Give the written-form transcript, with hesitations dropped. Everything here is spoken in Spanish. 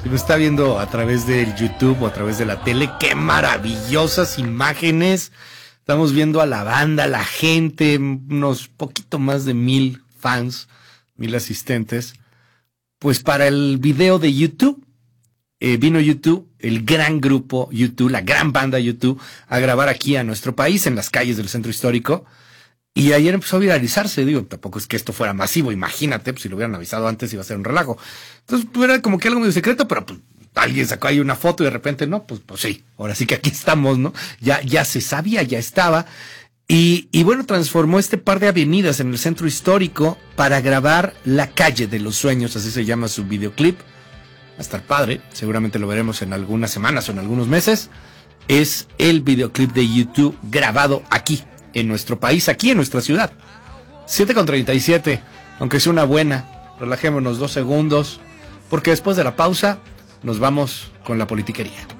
Si nos está viendo a través del YouTube o a través de la tele, qué maravillosas imágenes. Estamos viendo a la banda, la gente, unos poquito más de 1000 fans, 1000 asistentes. Pues para el video de YouTube, vino YouTube, el gran grupo YouTube, la gran banda YouTube, a grabar aquí a nuestro país, en las calles del centro histórico. Y ayer empezó a viralizarse. Digo, tampoco es que esto fuera masivo, imagínate, pues si lo hubieran avisado antes iba a ser un relajo. Entonces, pues, era como que algo medio secreto, pero pues alguien sacó ahí una foto y de repente, no, pues sí, ahora sí que aquí estamos, ¿no? Ya se sabía, ya estaba. Y bueno, transformó este par de avenidas en el centro histórico para grabar La Calle de los Sueños, así se llama su videoclip. Va a estar padre, seguramente lo veremos en algunas semanas o en algunos meses. Es el videoclip de YouTube grabado aquí, en nuestro país, aquí en nuestra ciudad. 7:37, aunque sea una buena, relajémonos 2 segundos, porque después de la pausa nos vamos con la politiquería.